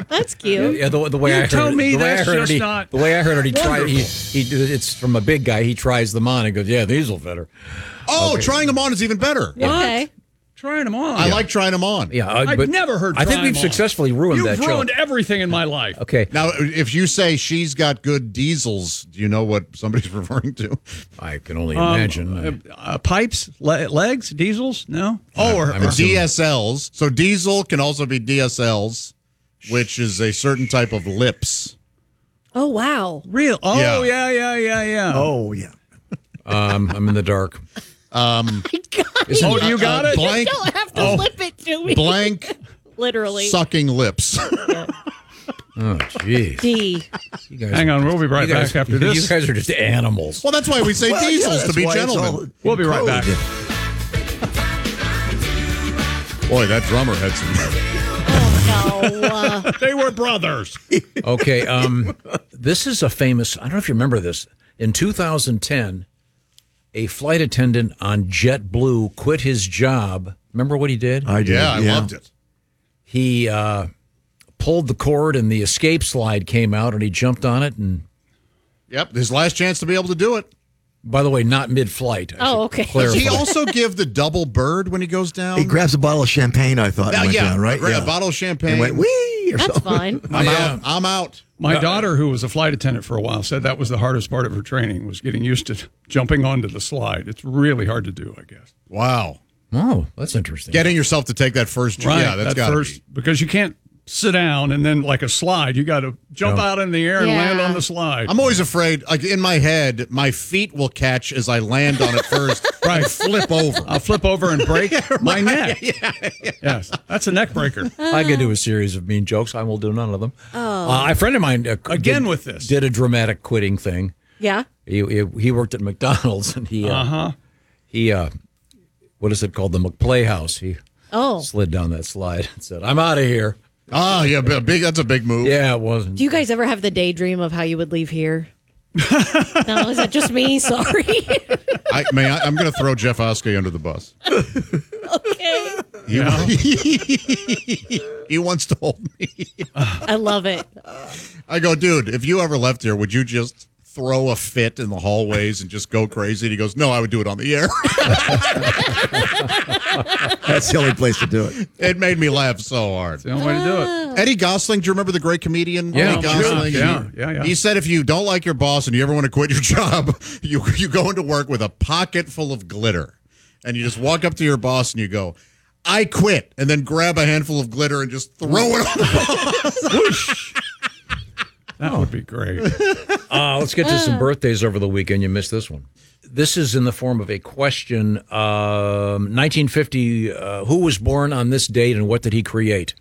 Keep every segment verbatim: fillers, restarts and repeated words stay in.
That's cute. Yeah, the, the way You I heard tell it, me the way that's I heard just it, he, not the way I heard it, he tried. He, wonderful. he it's from a big guy. He tries them on and goes, "Yeah, these will fit her." Oh, Okay. trying them on is even better. Okay. Trying them on. I like trying them on. Yeah, uh, I've but never heard I think try we've 'em on. successfully ruined You've that ruined joke. everything in my life. Okay, Now, if you say she's got good diesels, do you know what somebody's referring to? I can only Um, imagine. uh, uh, pipes, le- legs, diesels? No. Oh, or, I'm or assuming- D S Ls. So diesel can also be D S Ls, which is a certain type of lips. Oh, wow. real. Oh, Yeah. yeah, yeah, yeah, yeah. Oh, yeah. um, I'm in the dark. Um, I got Isn't Oh, it- you got uh, it? blank, don't have to Oh. lip it to me. blank Literally. sucking lips. Oh, jeez. D. You guys Hang are- on, we'll be right you guys- back after You this. guys are just animals. Well, that's why we say Well, yeah, diesels to that's be why it's gentlemen. all We'll be right back. code. Boy, that drummer had some. Oh, uh, They were brothers. Okay, um, this is a famous. I don't know if you remember this. In two thousand ten, a flight attendant on JetBlue quit his job. Remember what he did? I did. Yeah, I loved it. He uh, pulled the cord, and the escape slide came out, and he jumped on it. And Yep, his last chance to be able to do it. by the way, not mid-flight. I Oh, should okay. Does clarify. he also give the double bird when he goes down? He grabs a bottle of champagne, I thought, Now, and went yeah, down, right? gra- Yeah. a bottle of champagne. And went, wee! Or that's something. fine. I'm Yeah. out. I'm out. My daughter, who was a flight attendant for a while, said that was the hardest part of her training, was getting used to jumping onto the slide. It's really hard to do, I guess. Wow. Oh, that's interesting. Getting yourself to take that first. Right. Yeah, that's that got first, because you can't sit down and then like a slide. You got to jump No. out in the air and Yeah. land on the slide. I'm always afraid, like in my head, my feet will catch as I land on it first Right. and flip over. I'll flip over and break my neck. Yes, that's a neck breaker. I could do a series of mean jokes. I will do none of them. Oh. Uh, a friend of mine uh, Again did, with this. did a dramatic quitting thing. Yeah. He he, he worked at McDonald's, and he uh, Uh-huh. he uh, what is it called? The McPlay House. He Oh. slid down that slide and said, "I'm out of here." Ah, yeah, b- big. That's a big move. Yeah, it wasn't. Do you guys ever have the daydream of how you would leave here? No, is that just me? Sorry. I, may I, I'm going to throw Jeff Oskey under the bus. Okay. He, he wants to hold me. I love it. I go, dude, if you ever left here, would you just throw a fit in the hallways and just go crazy? And he goes, no, I would do it on the air. That's the only place to do it. It made me laugh so hard. It's the only way to do it. Eddie Gosling, do you remember the great comedian Yeah, Eddie sure. Gosling? Yeah, He- yeah, yeah. He said if you don't like your boss and you ever want to quit your job, you you go into work with a pocket full of glitter. And you just walk up to your boss and you go, I quit, and then grab a handful of glitter and just throw it on the boss. That would be great. Uh, let's get to some birthdays over the weekend. You missed this one. This is in the form of a question. Um, nineteen fifty, uh, who was born on this date and what did he create?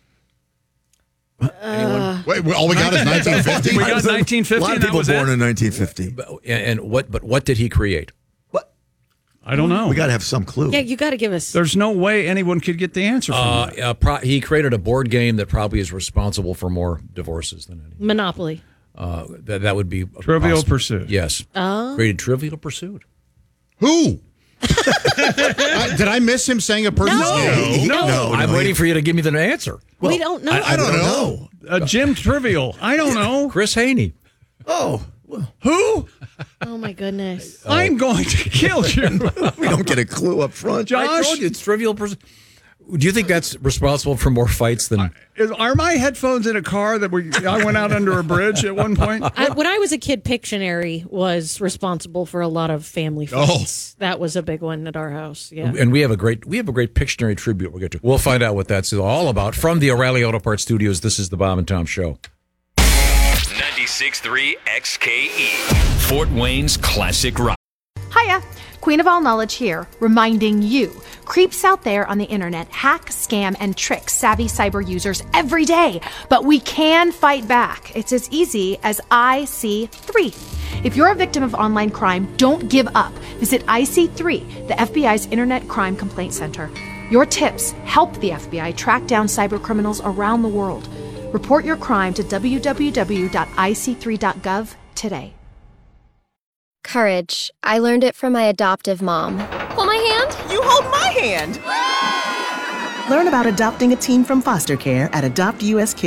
Uh, Wait, all we got is nineteen fifty? We got nineteen A fifty. lot of and that people was born it? in nineteen fifty. But, and what? But what did he create? I don't know. We got to have some clue. yeah, you got to give us. There's no way anyone could get the answer from Uh, that. uh, pro- he created a board game that probably is responsible for more divorces than any. Monopoly. Uh, that that would be Trivial possible. Pursuit. Yes. Oh. Created Trivial Pursuit. Who? I, did I miss him saying a person's No. name? No, No, I'm no, waiting he- for you to give me the answer. we don't know. I don't know. uh, Jim Trivial. I don't know. Chris Haney. Oh, well, Who? Oh, my goodness. I'm going to kill you. we don't get a clue up front. I Josh? told you it's Trivial Pursuit. Do you think that's responsible for more fights than? Is, are my headphones in a car that we, I went out under a bridge at one point? I, when I was a kid, Pictionary was responsible for a lot of family fights. That was a big one at our house. Yeah. And we have a great we have a great Pictionary tribute we'll get to. We'll find out what that's all about from the O'Reilly Auto Parts Studios. This is the Bob and Tom Show. ninety-six point three X K E, Fort Wayne's classic rock. Hiya, Queen of All Knowledge here, reminding you, creeps out there on the internet hack, scam, and trick savvy cyber users every day. But we can fight back. It's as easy as I C three. If you're a victim of online crime, don't give up. Visit I C three, the F B I's Internet Crime Complaint Center. Your tips help the F B I track down cyber criminals around the world. Report your crime to w w w dot i c three dot gov today. Courage. I learned it from my adoptive mom. Hold my hand. You hold my hand. Learn about adopting a teen from foster care at adopt u s kids